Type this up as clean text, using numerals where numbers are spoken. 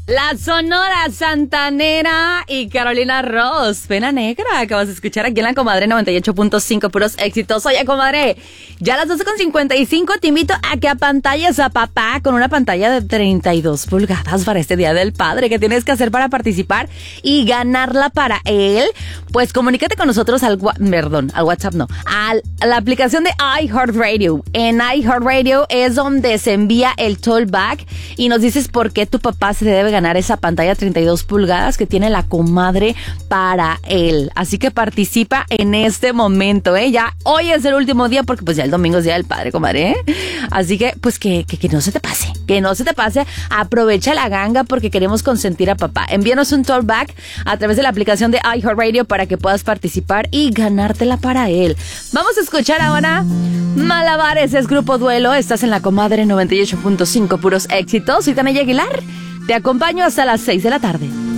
La Sonora Santanera y Carolina Ross, Pena Negra, que vas a escuchar aquí en La Comadre 98.5, puros éxitos. Oye, comadre, ya a las 12:55 te invito a que apantalles a papá con una pantalla de 32 pulgadas para este Día del Padre. ¿Qué tienes que hacer para participar y ganarla para él? Pues comunícate con nosotros al WhatsApp no, a la aplicación de iHeartRadio. En iHeartRadio es donde se envía el tollback y nos dices por qué tu papá se debe ganar esa pantalla 32 pulgadas que tiene La Comadre para él. Así que participa en este momento, ¿eh? Ya hoy es el último día porque pues ya el domingo es Día del Padre, comadre, ¿eh? Así que pues que no se te pase, que no se te pase. Aprovecha la ganga porque queremos consentir a papá. Envíanos un tollback a través de la aplicación de iHeartRadio para que puedas participar y ganártela para él. Vamos a escuchar ahora Malabares, es Grupo Duelo. Estás en La Comadre 98.5, puros éxitos. Soy Tania Aguilar. Te acompaño hasta las 6 de la tarde.